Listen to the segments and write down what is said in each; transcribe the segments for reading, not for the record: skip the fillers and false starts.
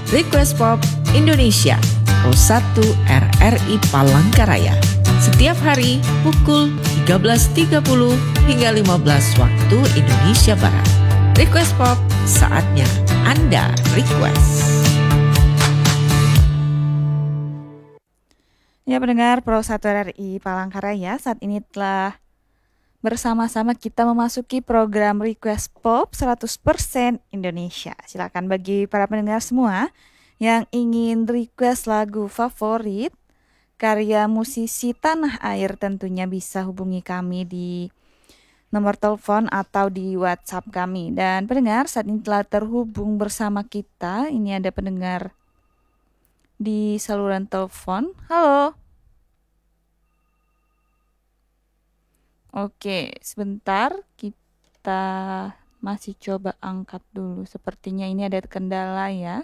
Request Pop Indonesia, Pro 1 RRI Palangkaraya. Setiap hari pukul 13.30 hingga 15 waktu Indonesia Barat. Request Pop, saatnya Anda request. Ya pendengar Pro 1 RRI Palangkaraya, saat ini telah bersama-sama kita memasuki program Request Pop 100% Indonesia. Silakan bagi para pendengar semua yang ingin request lagu favorit karya musisi tanah air, tentunya bisa hubungi kami di nomor telepon atau di WhatsApp kami. Dan pendengar, saat ini telah terhubung bersama kita. Ini ada pendengar di saluran telepon. Halo. Oke, sebentar kita masih coba angkat dulu. Sepertinya ini ada kendala ya.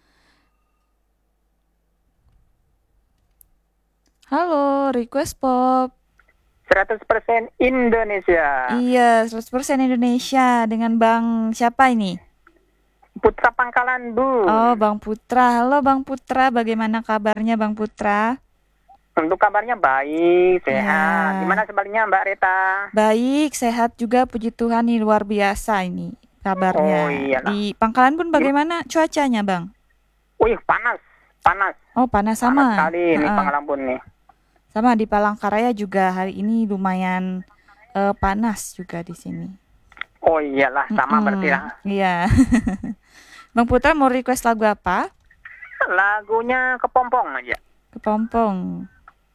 Halo, Request Pop 100% Indonesia. Iya, 100% Indonesia. Dengan Bang siapa ini? Putra Pangkalan Bun. Oh, Bang Putra. Halo Bang Putra, bagaimana kabarnya Bang Putra? Untuk kabarnya baik, sehat. Ya. Gimana sebaliknya Mbak Reta? Baik, sehat juga, puji Tuhan, ini luar biasa ini kabarnya. Oh iyalah. Di Pangkalan Bun bagaimana cuacanya Bang? Wih, panas. Oh, panas sama. Panas sekali ini Pangkalan Bun nih. Sama di Palangkaraya juga hari ini lumayan panas juga di sini. Oh iyalah, sama berarti lah. Iya. Bang Putra mau request lagu apa? Lagunya Kepompong aja. Kepompong.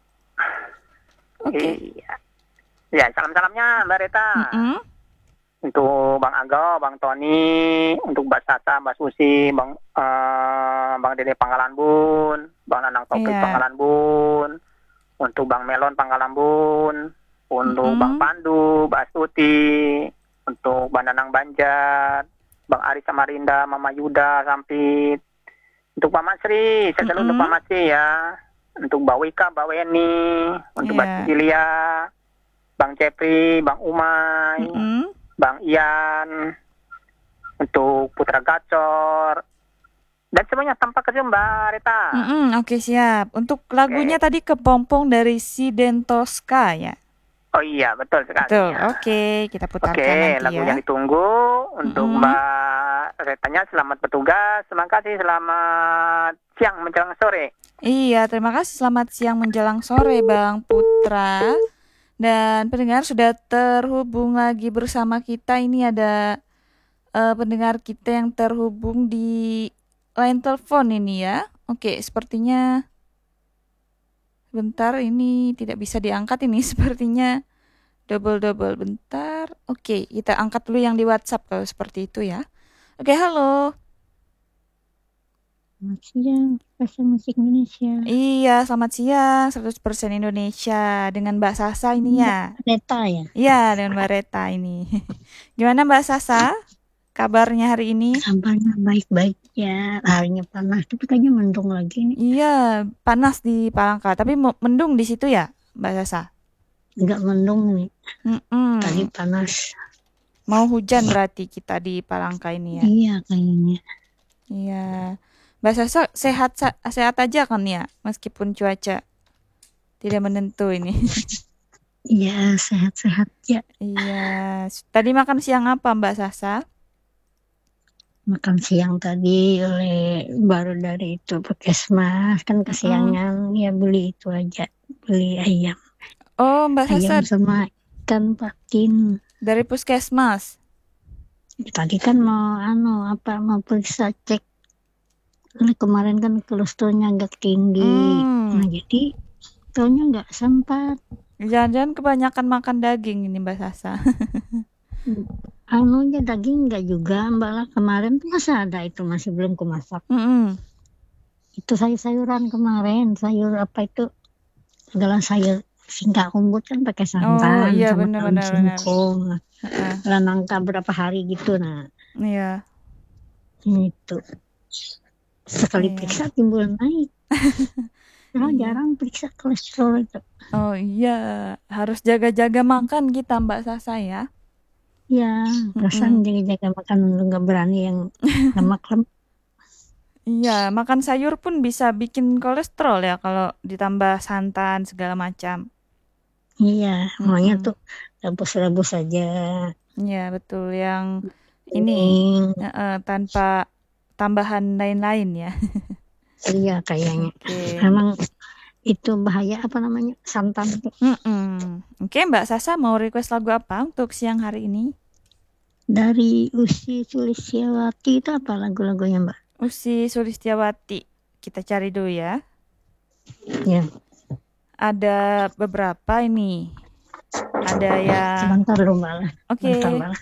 Oke. Iya. Ya, salam-salamnya Mbak Reta. Untuk Bang Aga, Bang Tony, untuk Mbak Sasa, Mbak Susi, Bang Dede Pangkalan Bun, Bang Nanang Topik Pangkalan Bun, untuk Bang Melon Pangkalan Bun, untuk Bang Pandu, Mbak Astuti, untuk Bang Nanang Banjar, Bang Ari Samarinda, Mama Yuda Sampit, untuk Pak Masri, saya selalu untuk Pak Masri ya, untuk Mbak Wika, Mbak Weni, untuk Mbak Cecilia, Bang Cepri, Bang Umay, Bang Ian, untuk Putra Gacor, dan semuanya tanpa kerja Mbak Reta. Oke, siap. Untuk lagunya tadi Kepompong dari Si Dentoska ya? Oh iya, betul sekali. Betul, ya. Oke, kita putarkan nanti lagu ya. yang ditunggu untuk Mbak Retanya, selamat bertugas. Terima kasih, selamat siang menjelang sore. Iya, terima kasih, selamat siang menjelang sore Bang Putra. Dan pendengar sudah terhubung lagi bersama kita. Ini ada pendengar kita yang terhubung di line telepon ini ya. Oke, sepertinya bentar ini tidak bisa diangkat ini. Sepertinya double bentar. Oke, kita angkat dulu yang di WhatsApp kalau seperti itu ya. Oke, halo. Selamat siang, Pasar Musik Indonesia. Iya, selamat siang, 100% Indonesia dengan Mbak Sasa ini ya. Reta ya? Iya, dengan Mbak Reta ini. Gimana Mbak Sasa? Kabarnya hari ini? Kabarnya baik-baik ya. Harinya panas, tapi kayaknya mendung lagi nih. Iya, panas di Palangka, tapi mendung di situ ya, Mbak Sasa? Enggak mendung nih. Tadi panas. Mau hujan berarti kita di Palangka ini ya? Iya, kayaknya. Iya. Mbak Sasa sehat aja kan ya, meskipun cuaca tidak menentu ini. Iya, sehat-sehat ya. Iya. Tadi makan siang apa Mbak Sasa? Makan siang tadi baru dari itu Puskesmas, kan kesiangan ya, beli itu aja, beli ayam. Oh, Mbak Sasa. Ayam sama ikan patin. Dari Puskesmas. Tadi kan mau periksa cek. Kemarin kan kolesterolnya agak tinggi. Nah, jadi taunya nggak sempat. Jangan-jangan kebanyakan makan daging ini Mbak Sasa. Daging nggak juga Mbak lah. Kemarin tuh masa ada itu, masih belum kumasak. Itu sayur-sayuran kemarin. Sayur apa itu? Adalah sayur singkak umbut kan pakai santan. Oh iya, sama benar. singkong. Nangka berapa hari gitu. Nah, iya. Itu sekali periksa timbul naik. Jarang periksa kolesterol itu. Oh iya, harus jaga-jaga makan kita Mbak Sasa ya. Ya, perasaan jaga-jaga makan, nggak berani yang lemak. Iya, makan sayur pun bisa bikin kolesterol ya kalau ditambah santan segala macam. Iya, maunya tuh rebus-rebus aja. Iya, betul. Yang ini tanpa tambahan lain-lain ya. Iya, kayaknya. Oke. Memang itu bahaya apa namanya? Santan itu. Oke, Mbak Sasa mau request lagu apa untuk siang hari ini? Dari Ussy Sulistyawati itu apa lagu-lagunya, Mbak? Ussy Sulistyawati. Kita cari dulu ya. Ya. Ada beberapa ini. Ada yang sebentar dulu, Mbak. Oke.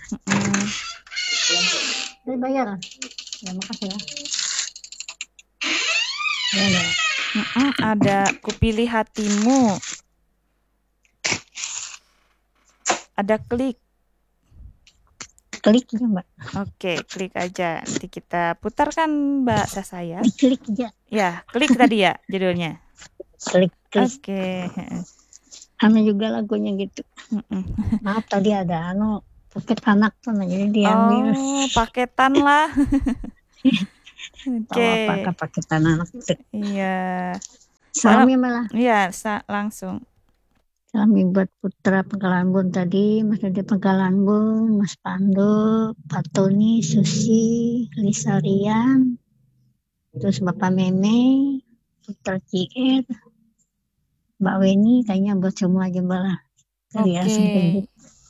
Ini bayar. Ya, makasih ya. Ya. Ada Kupilih Hatimu. Ada Klik. Klik aja, Mbak. Oke, klik aja. Nanti kita putarkan Mbak Sasa ya. Klik aja. Ya, Klik tadi ya judulnya. Klik. Oke. Anu juga lagunya gitu. Maaf tadi ada paket anak tuh, jadi diambil. Oh, paketan lah. Tahu apakah paketan anak itu? Iya. Salam ya, Mbak. Iya, langsung. Salam buat Putra Pangkalan Bun tadi, Mas Dede Pangkalan Bun, Mas Pandu, Pak Tony, Susi, Lisa Rian, terus Bapak Meme, Putra Cier, Mbak Weni, kayaknya buat semua aja, Mbak lah. Oke.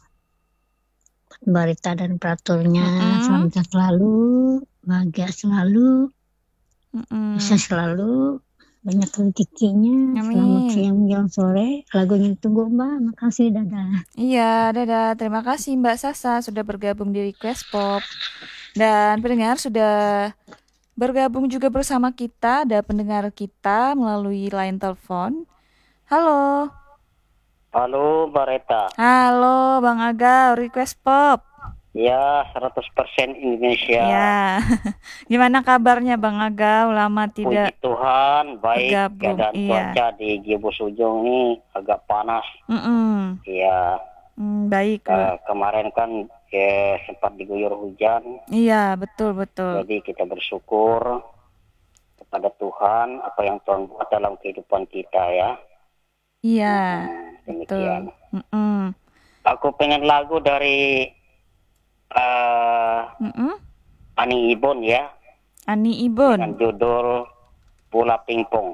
Mbak Rita dan peraturnya, salam sehat selalu, bahagia selalu, sukses selalu, banyak rezekinya. Selamat siang menjelang sore. Lagunya ditunggu, Mbak. Makasih, dadah. Iya, dadah. Terima kasih Mbak Sasa sudah bergabung di Request Pop. Dan pendengar sudah bergabung juga bersama kita. Ada pendengar kita melalui line telepon. Halo. Halo, Mbak Reta. Halo, Bang Aga, Request Pop. Ya, 100% Indonesia. Ya, gimana kabarnya Bang Aga? Lama tidak. Puji Tuhan, baik. Bergabung. Keadaan cuaca di Gibus Ujung ini agak panas. Iya. Baik. Kemarin kan sempat diguyur hujan. Iya, betul. Jadi kita bersyukur kepada Tuhan apa yang Tuhan buat dalam kehidupan kita ya. Iya, demikian. Betul. Aku pengen lagu dari Ani Ibon ya. Ani Ibon. Dengan judul Bola Pingpong.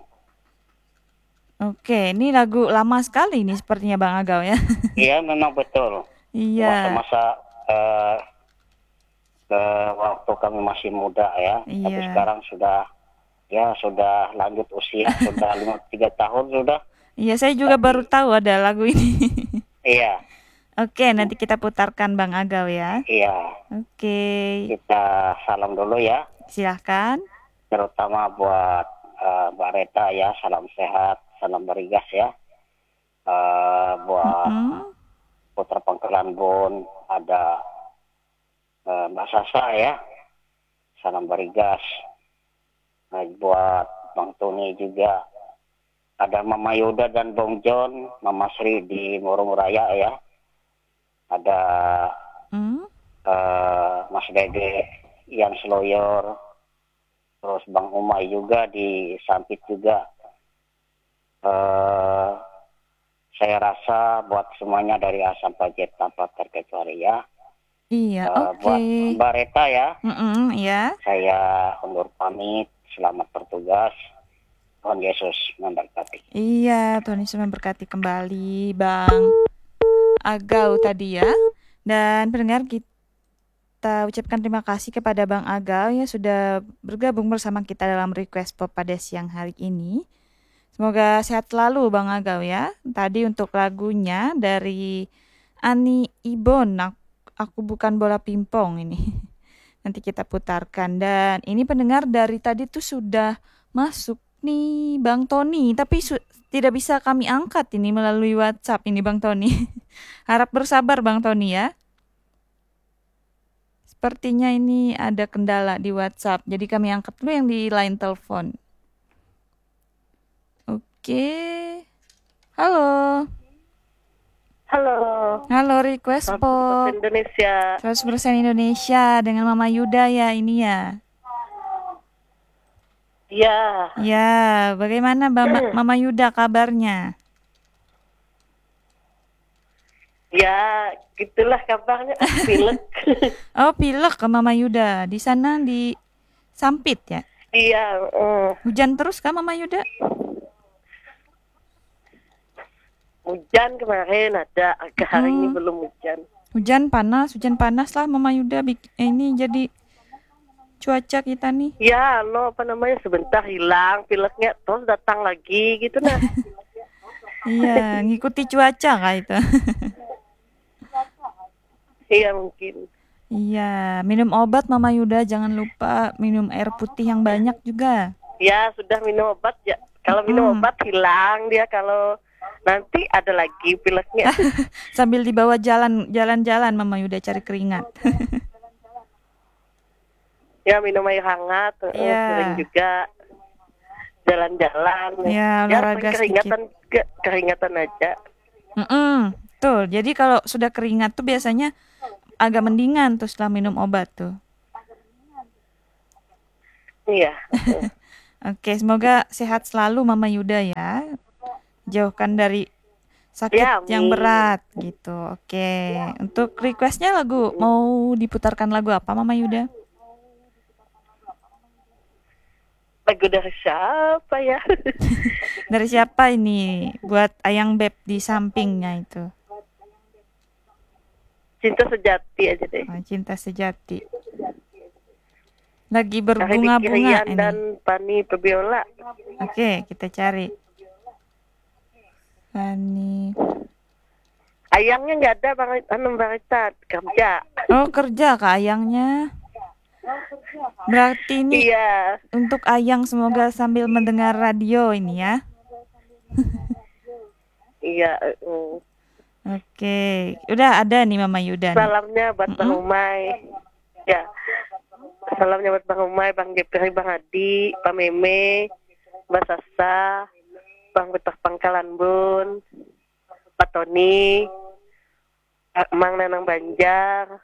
Oke, ini lagu lama sekali nih sepertinya Bang Agau ya. Iya, memang betul. Iya. Masa-masa waktu kami masih muda ya. Iya. Tapi sekarang sudah lanjut usia, sudah 53 tahun sudah. Iya, saya juga baru tahu ada lagu ini. Iya. Oke, nanti kita putarkan Bang Agau ya. Iya. Oke. Kita salam dulu ya. Silahkan. Terutama buat Mbak Reta ya, salam sehat, salam berigas ya. Buat Putra Pangkalan Bun, ada Mbak Sasa ya, salam berigas. Buat Bang Tony juga, ada Mama Yuda dan Bang John, Mama Sri di Murung Raya ya. Ada Mas Dede, Ian Sloyor, terus Bang Umay juga di Sampit juga. Saya rasa buat semuanya dari A sampai Z tanpa terkecuali ya. Iya, oke. Buat Mbak Reta ya. Iya. Saya undur pamit, selamat bertugas. Tuhan Yesus memberkati. Iya, Tuhan Yesus memberkati kembali Bang Agau tadi ya. Dan pendengar, kita ucapkan terima kasih kepada Bang Agau yang sudah bergabung bersama kita dalam Request Pop pada siang hari ini. Semoga sehat selalu Bang Agau ya. Tadi untuk lagunya dari Ani Ibon, Aku Bukan Bola Pimpong ini. Nanti kita putarkan. Dan ini pendengar dari tadi tuh sudah masuk nih Bang Tony, tapi tidak bisa kami angkat ini melalui WhatsApp ini Bang Tony. Harap bersabar Bang Tony ya. Sepertinya ini ada kendala di WhatsApp, jadi kami angkat dulu yang di line telepon. Oke. Halo. Halo, Request Pop. 100% Indonesia. 100% Indonesia dengan Mama Yuda ya ini ya. Iya. Ya, bagaimana Mama Yuda kabarnya? Ya, gitulah kabarnya. Pilek. Oh, pilek ke Mama Yuda. Di sana di Sampit ya? Iya. Hujan terus kah Mama Yuda? Hujan kemarin ada, agak hari ini belum hujan. Hujan panas lah Mama Yuda. Ini jadi cuaca kita nih. Ya, sebentar hilang pileknya, terus datang lagi gitu nah. Iya, ngikuti cuaca kah itu? Iya mungkin. Iya, minum obat Mama Yuda, jangan lupa minum air putih yang banyak juga. Ya, sudah minum obat ya. Kalau minum obat hilang dia, kalau nanti ada lagi pileknya. Sambil dibawa jalan-jalan Mama Yuda cari keringat. Ya, minum air hangat, sering juga jalan-jalan. Ya, olahraga keringatan aja. Betul. Jadi kalau sudah keringat tuh biasanya agak mendingan tuh setelah minum obat tuh. Iya. Oke, semoga sehat selalu Mama Yuda ya. Jauhkan dari sakit yang berat gitu. Oke, untuk requestnya lagu, mau diputarkan lagu apa Mama Yuda? Lagu dari siapa ya? Dari siapa ini? Buat Ayang Beb di sampingnya itu. Cinta Sejati aja deh. Cinta Sejati. Lagi berbunga-bunga ini. Dan Pani Pebiola. Oke, kita cari. Pani. Ayangnya nggak ada Bang Rita, kerja. Oh, kerja Kak Ayangnya. Berarti ini untuk Ayang semoga sambil mendengar radio ini ya. Iya. Oke, udah ada nih Mama Yuda. Salamnya buat Bang Umay. Ya. Salamnya buat Bang Umay, Bang Jepri, Bang Adi, Pak Meme, Mbak Sasa, Bang Betah Pangkalan Bun, Pak Tony, Mang Nanang Banjar,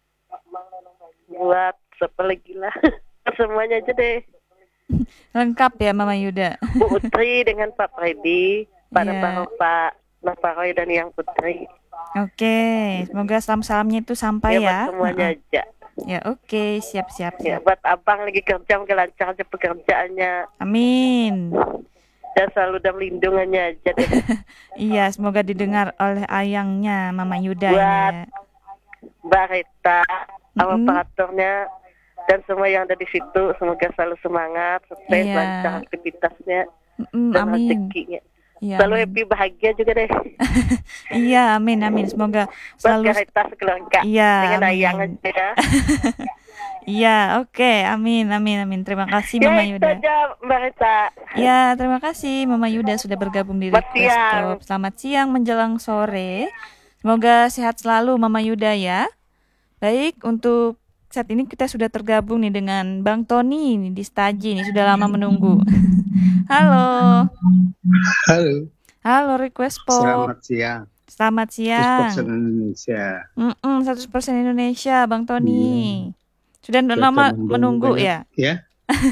buat siapa lagi lah. Semuanya aja deh. Lengkap ya Mama Yuda. Bu Utri dengan Pak Freddy, Pak Naparoy dan Yang Putri. Oke, semoga salam-salamnya itu sampai ya. Semuanya aja. Ya oke, siap. Ya, buat abang lagi kerja, mungkin lancar aja pekerjaannya. Amin. Dan selalu dalam lindungannya aja deh. Iya, semoga didengar oleh ayangnya Mama Yuda buat ya. Mbak Rita, operatornya, dan semua yang ada di situ, semoga selalu semangat, sukses, lancar aktivitasnya, dan rezekinya. Ya, selalu happy, bahagia juga deh. Iya, amin. Semoga selalu. Buat Rita sekeluarga. Iya, dengan ayang aja. Iya, oke, amin. Terima kasih Mama Yuda. Itu aja Mbak Rita. Ya, terima kasih Mama Yuda sudah bergabung di Request Pop. Selamat siang menjelang sore. Semoga sehat selalu Mama Yuda ya. Baik, untuk saat ini kita sudah tergabung nih dengan Bang Tony nih di Staji nih, sudah lama menunggu. Halo. Halo Request Pop. Selamat siang. 100% Indonesia. 100% Indonesia, Bang Tony. Sudah lama menunggu ya? Ya.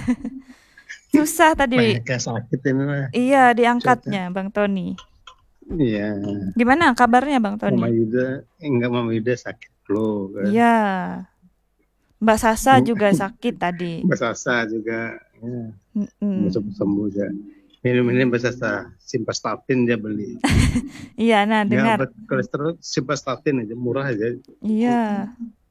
Susah tadi. Banyak sakit ini lah. Iya, diangkatnya Bang Tony. Iya. Gimana kabarnya Bang Tony? Mama Yuda sakit flu. Kan? Iya. Mbak Sasa juga sakit tadi. Mbak Sasa juga. Ya. Sembuh ya. Minum Mbak Sasa. Simvastatin dia beli. Iya, nah dengar. Ya, kolesterol Simvastatin aja, murah aja. Iya.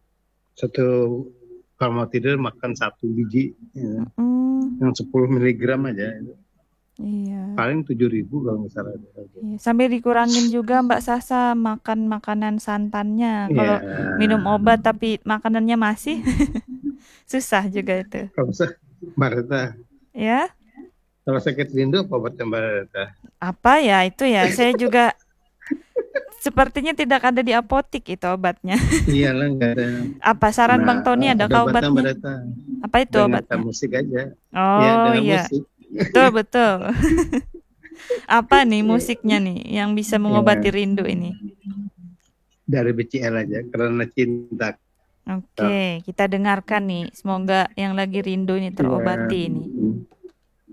Kalau mau tidur makan 1 biji. Ya. Yang 10 miligram aja. Iya. Paling 7.000 kalau nggak salah. Iya. Sambil dikurangin juga Mbak Sasa makan makanan santannya. Kalau minum obat tapi makanannya masih susah juga itu. Kalau Mbak Rita. Ya. Kalau sakit rindu apa obat Mbak Rita? Apa ya itu ya? Saya juga sepertinya tidak ada di apotik itu obatnya. Iyalah nggak ada. Apa saran Bang Tony ada obatnya? Apa itu obatnya? Musik aja. Oh iya. Musik. Betul. Apa nih musiknya nih yang bisa mengobati rindu ini? Dari BCL aja, Karena Cinta. Oke, kita dengarkan nih. Semoga yang lagi rindu ini terobati ini.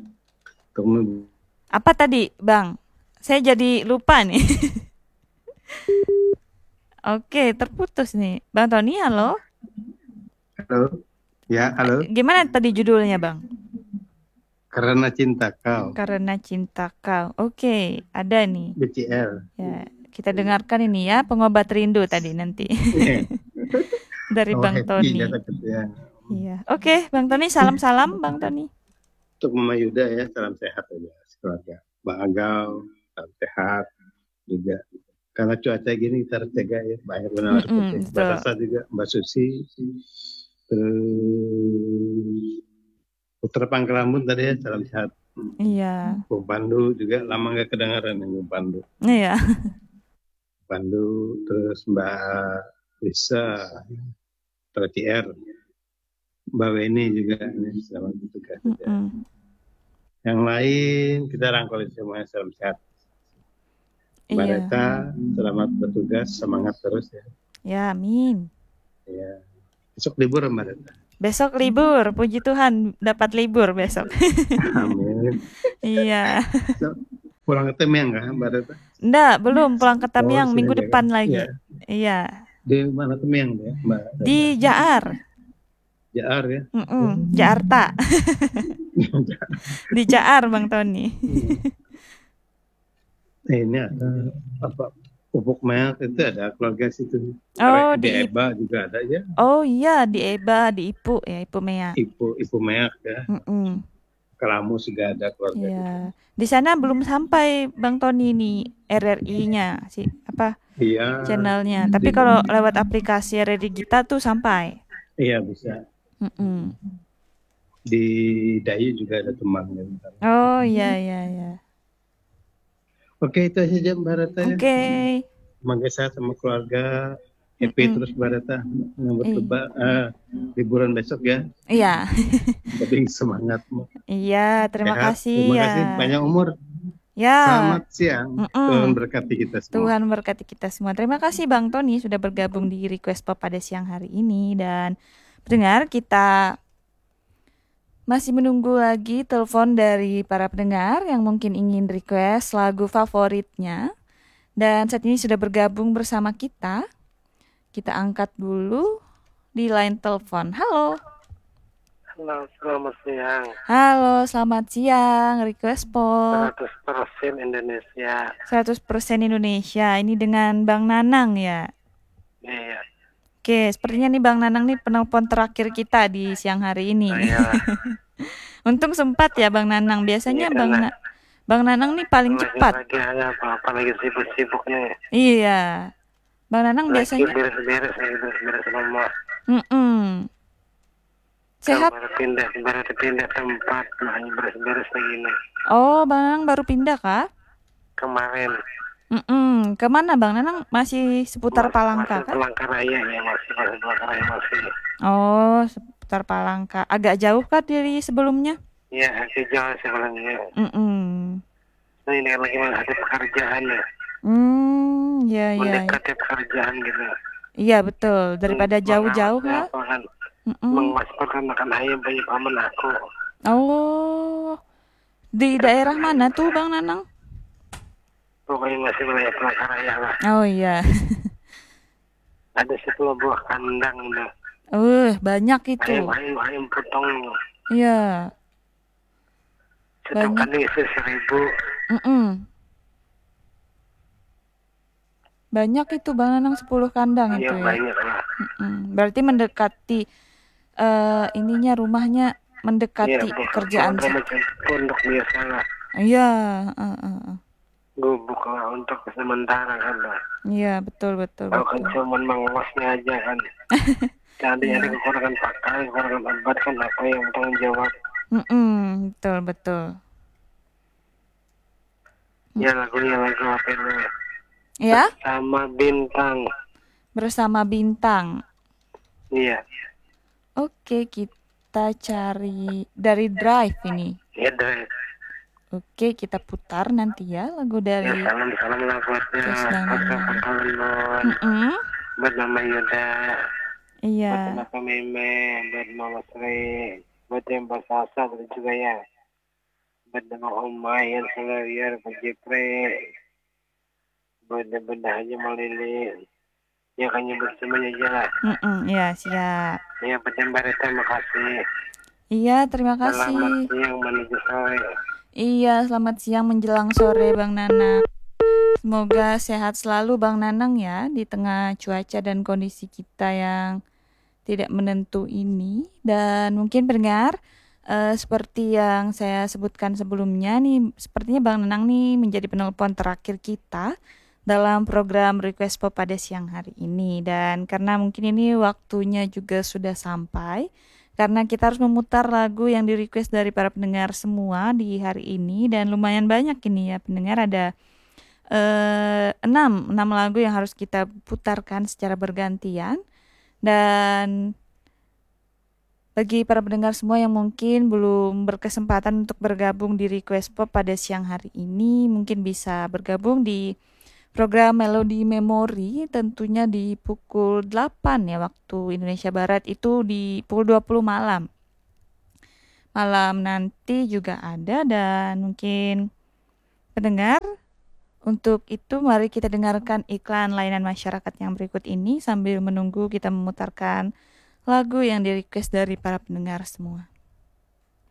Apa tadi, Bang? Saya jadi lupa nih. Oke, terputus nih. Bang Tony, halo? Halo. Ya, halo. Gimana tadi judulnya, Bang? Karena Cinta Kau. Karena Cinta Kau. Oke, ada nih. BCL. Ya, kita dengarkan ini ya, Pengobat Rindu tadi nanti. Dari Bang Tony. Iya. Oke, Bang Tony, salam-salam Bang Tony. Untuk Mama Yuda ya, salam sehat aja sekeluarga. Bang Agau, salam sehat juga. Karena cuaca gini kita harus jaga ya, banyak benar Mbak Sasa juga, Mbak Susi, Putra Pangkalan Bun tadi ya, salam sehat. Iya. Bung Pandu juga lama nggak kedengaran yang Bung Pandu. Iya. Pandu, terus Mbak Lisa, TR, Mbak Weni juga ini selamat bertugas. Yang lain kita rangkul semuanya, salam sehat. Mbak Reta, selamat bertugas, semangat terus ya. Ya, amin. Ya. Besok libur Mbak Reta. Besok libur, puji Tuhan dapat libur besok. Amin. Iya. Pulang ke Tamiang kan Mbak Reta? Enggak, belum pulang ke Tamiang, minggu depan lagi. Iya. Di mana Tamiang ya, Mbak Reta? Di Jaar. Jaar ya? Jakarta. Di Jaar Bang Tony. Ini ada apa? Pupuk Meak itu ada keluarga situ. Oh, di EBA juga ada ya? Oh iya, di EBA, di IPU ya, IPU Meak. IPU Meak ya. Kelamus juga ada keluarga. Iya. Di sana belum sampai Bang Tony nih RRI-nya sih apa? Iya. Channelnya. Tapi kalau lewat aplikasi RRI Gita tuh sampai. Iya bisa. Di Dayu juga ada teman. Oh iya. Oke, itu saja Mbak Reta ya. Oke. Semoga sehat sama keluarga. Happy terus Mbak Reta. Liburan besok ya. Iya. Tapi semangat. Iya, terima kasih. Terima kasih, panjang umur. Ya. Selamat siang. Tuhan berkati kita semua. Tuhan berkati kita semua. Terima kasih Bang Tony sudah bergabung di Request Pop pada siang hari ini. Dan pendengar, kita masih menunggu lagi telepon dari para pendengar yang mungkin ingin request lagu favoritnya. Dan saat ini sudah bergabung bersama kita. Kita angkat dulu di line telepon. Halo. Halo, selamat siang. Halo, selamat siang. Request Pop 100% Indonesia. 100% Indonesia. Ini dengan Bang Nanang ya? Iya. Oke, sepertinya nih Bang Nanang nih penelpon terakhir kita di siang hari ini. Untung sempat ya Bang Nanang. Biasanya Bang Nanang nih paling cepat. Apalagi sibuk-sibuknya. Iya. Bang Nanang biasanya beres-beres rumah. Sehat. Baru pindah tempat, makanya beres-beres begini. Oh, Bang Nanang baru pindah kah? Kemarin. Kemana Bang Nanang? Masih seputar Palangka kan? Palangkaraya ya, masih Palangkaraya masih. Oh, seputar Palangka. Agak jauh kah dari sebelumnya? Iya, agak jauh sebelumnya. Nah, ini lagi ada pekerjaan ya. Iya. Mendekati pekerjaan gitu. Iya betul. Daripada jauh-jauh lah. Mengwaspadakan makan ayam banyak paman aku. Oh, di daerah mana tuh Bang Nanang? Pokoknya masih wilayah Palangkaraya lah. Oh iya. Ada 10 buah kandang dah. Banyak itu. Ayam potong. Iya. Satu kandang isi 1.000. Banyak itu Bang Nanang 10 kandang itu ya. Banyak lah. Berarti mendekati ininya rumahnya mendekati kerjaan sih. Pondok biasa lah. Iya. Gubuk lah untuk sementara kan lah. Iya betul. Kalau kan cuma mengawasnya aja kan. Jadi ada kekurangan pakai, kekurangan obat kan apa yang tanggung jawab. Betul. Ya lagunya lagu apa itu? Ya? Bersama Bintang. Iya. Oke, kita cari dari Drive ini. Iya, Drive. Oke, kita putar nanti ya lagu dari. Ya, salam lah buatnya. Buat Mama Yuda. Iya. Buat Bapak Meme, buat Mama Sri, buat yang Mbak Sasa juga ya. benda umay yan sa layar pag-jepre. Benda-benda aja malili. Ya kanya bersamanya jalan. Iya, siap. Ya Badan Barita makasih. Iya, terima kasih. Selamat siang menuju sore. Iya, selamat siang menjelang sore Bang Nanang. Semoga sehat selalu Bang Nanang ya di tengah cuaca dan kondisi kita yang tidak menentu ini. Dan mungkin pendengar, seperti yang saya sebutkan sebelumnya nih, sepertinya Bang Nanang nih menjadi penelpon terakhir kita dalam program Request Pop pada siang hari ini. Dan karena mungkin ini waktunya juga sudah sampai, karena kita harus memutar lagu yang di-request dari para pendengar semua di hari ini. Dan lumayan banyak ini ya pendengar, ada 6 lagu yang harus kita putarkan secara bergantian. Dan bagi para pendengar semua yang mungkin belum berkesempatan untuk bergabung di Request Pop pada siang hari ini, mungkin bisa bergabung di program Melodi Memori tentunya di pukul 8 ya waktu Indonesia Barat, itu di pukul 20 malam. Malam nanti juga ada. Dan mungkin pendengar, untuk itu mari kita dengarkan iklan layanan masyarakat yang berikut ini sambil menunggu kita memutarkan lagu yang di-request dari para pendengar semua.